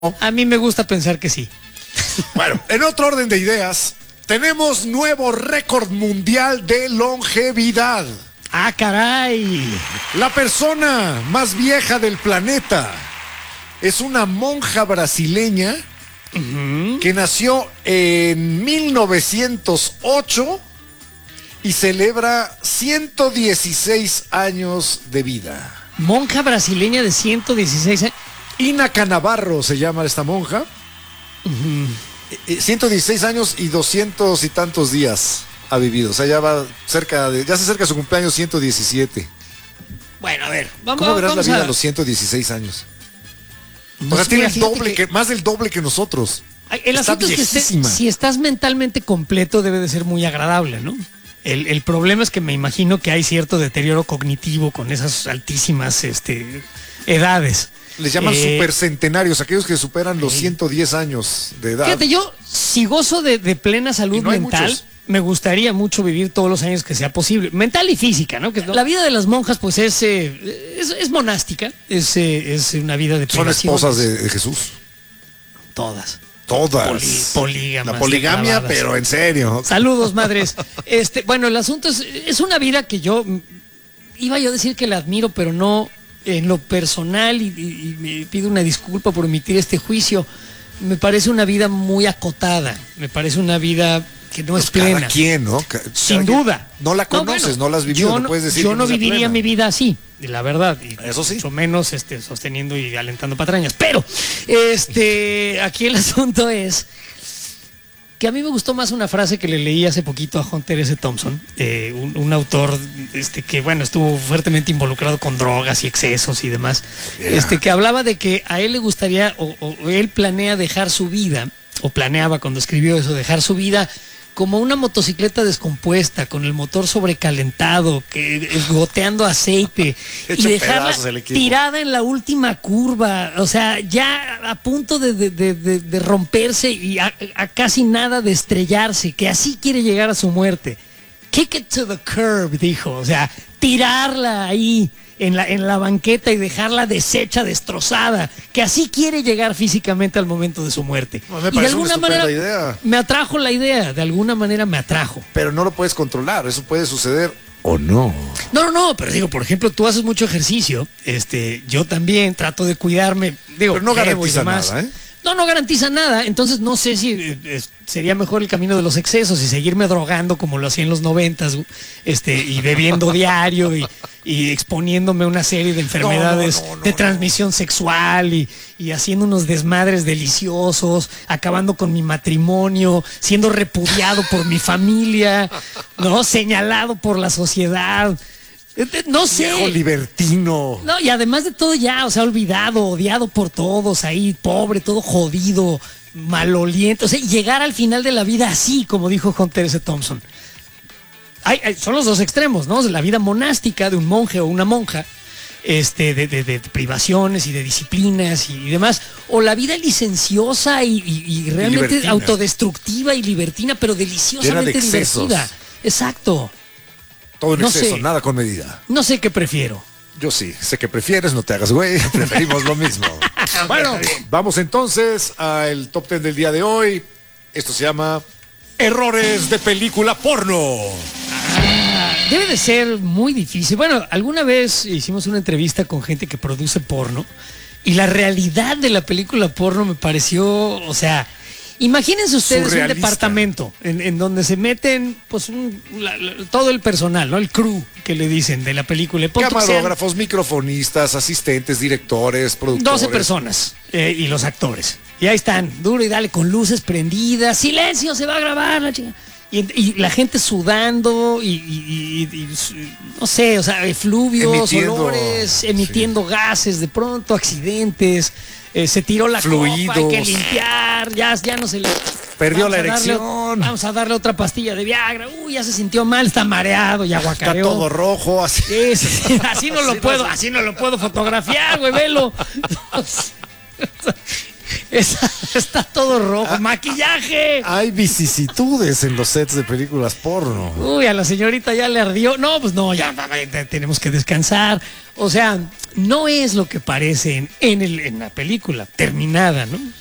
A mí me gusta pensar que sí. Bueno, en otro orden de ideas, tenemos nuevo récord mundial de longevidad. ¡Ah, caray! La persona más vieja del planeta es una monja brasileña que nació en 1908 y celebra 116 años de vida. Monja brasileña de 116 años. Ina Canavarro se llama esta monja. 116 años y 200 y tantos días ha vivido. O sea, ya va ya se acerca su cumpleaños 117. Bueno, a ver, ¿Cómo verás la vida a los 116 años? O sea, tiene el doble más del doble que nosotros. El asunto es que si estás mentalmente completo debe de ser muy agradable, ¿no? El problema es que me imagino que hay cierto deterioro cognitivo con esas altísimas edades. Les llaman supercentenarios, aquellos que superan los 110 años de edad. Fíjate, yo si gozo de plena salud mental, me gustaría mucho vivir todos los años que sea posible. Mental y física, ¿no? Que la vida de las monjas, pues, es monástica. Es una vida de privación. Son esposas de Jesús. Todas. Polígamas. La poligamia, pero en serio. Saludos, madres. Bueno, el asunto es una vida que yo iba yo a decir que la admiro, pero no en lo personal, y me pido una disculpa por emitir este juicio. Me parece una vida muy acotada. Me parece una vida que no es plena. Cada quien, ¿no? Sin duda. No la conoces, no la has vivido, no puedes decir. Yo no viviría mi vida así, la verdad. Eso sí. Mucho menos sosteniendo y alentando patrañas. Pero, aquí el asunto es que a mí me gustó más una frase que le leí hace poquito a Hunter S. Thompson, un autor que, bueno, estuvo fuertemente involucrado con drogas y excesos y demás, que hablaba de que a él le gustaría, o él planea dejar su vida, o planeaba cuando escribió eso, dejar su vida como una motocicleta descompuesta, con el motor sobrecalentado, goteando aceite, y dejarla tirada en la última curva, o sea, ya a punto de romperse y a casi nada de estrellarse, que así quiere llegar a su muerte. Kick it to the curb, dijo, o sea, tirarla ahí en la banqueta y dejarla deshecha, destrozada, que así quiere llegar físicamente al momento de su muerte. Y de alguna manera me atrajo la idea, de alguna manera me atrajo. Pero no lo puedes controlar, eso puede suceder o no. No, pero digo, por ejemplo, tú haces mucho ejercicio, yo también trato de cuidarme, digo, pero no garantiza nada, ¿eh? No garantiza nada, entonces no sé si sería mejor el camino de los excesos y seguirme drogando como lo hacía en los 90s, y bebiendo diario y exponiéndome a una serie de enfermedades de transmisión sexual y haciendo unos desmadres deliciosos, acabando con mi matrimonio, siendo repudiado por mi familia, ¿no? Señalado por la sociedad. No sé. Viejo libertino. No, y además de todo ya, o sea, olvidado, odiado por todos, ahí, pobre, todo jodido, maloliento. O sea, llegar al final de la vida así, como dijo Hunter S. Thompson. Son los dos extremos, ¿no? La vida monástica de un monje o una monja, de privaciones y de disciplinas y demás. O la vida licenciosa y realmente autodestructiva y libertina, pero deliciosamente divertida. Exacto. Todo en exceso, nada con medida. No sé qué prefiero. Yo sí, sé que prefieres, no te hagas güey, preferimos lo mismo. Bueno, vamos entonces al top 10 del día de hoy. Esto se llama Errores de película porno. Debe de ser muy difícil. Bueno, alguna vez hicimos una entrevista con gente que produce porno y la realidad de la película porno me pareció, o sea, imagínense ustedes surrealista. Un departamento en donde se meten pues todo el personal, ¿no? El crew que le dicen de la película. Camarógrafos, microfonistas, asistentes, directores, productores. 12 personas y los actores. Y ahí están, duro y dale, con luces prendidas. ¡Silencio! Se va a grabar la chica. Y la gente sudando y no sé, o sea, efluvios, olores, emitiendo gases, de pronto accidentes. Se tiró la copa, hay que limpiar, ya no se le... Perdió la erección. Vamos a darle otra pastilla de Viagra. Ya se sintió mal, está mareado, ya guacareó. Está todo rojo, así. Sí, así no lo puedo fotografiar, güey, velo. Está todo rojo, maquillaje. Hay vicisitudes en los sets de películas porno. Uy, a la señorita ya le ardió. No, pues no, ya tenemos que descansar. O sea, no es lo que parece en la película terminada, ¿no?